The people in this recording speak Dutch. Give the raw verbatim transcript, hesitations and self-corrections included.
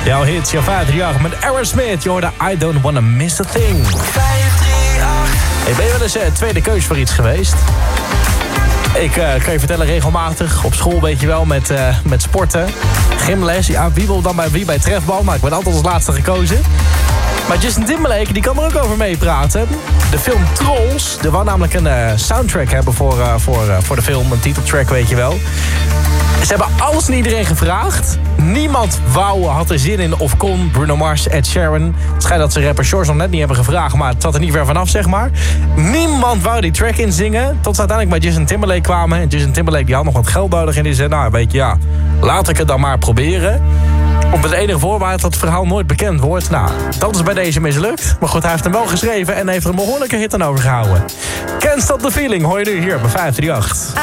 Jouw hits, jouw vijf drie acht met Aerosmith. Je hoorde I Don't Wanna Miss a Thing. vijf drie acht. Hey, ben je wel eens uh, tweede keus voor iets geweest? Ik uh, kan je vertellen, regelmatig op school, weet je wel, met, uh, met sporten. Gymles, ja, wie wil dan bij wie bij trefbal? Nou, ik ben altijd als laatste gekozen. Maar Justin Timberlake, die kan er ook over meepraten. De film Trolls, er wou namelijk een uh, soundtrack hebben voor, uh, voor, uh, voor de film. Een titeltrack, weet je wel. Ze hebben alles en iedereen gevraagd. Niemand wou, had er zin in of kon. Bruno Mars, Ed Sheeran. Het schijnt dat ze rapper Shores nog net niet hebben gevraagd, maar het zat er niet ver vanaf, zeg maar. Niemand wou die track inzingen. Tot ze uiteindelijk bij Justin Timberlake kwamen. En Justin Timberlake die had nog wat geld nodig. En die zei, nou weet je, ja, laat ik het dan maar proberen. Op het enige voorwaarde dat het verhaal nooit bekend wordt. Nou, dat is bij deze mislukt. Maar goed, hij heeft hem wel geschreven en heeft er een behoorlijke hit aan overgehouden. Can't Stop the Feeling hoor je nu hier bij vijf drie acht.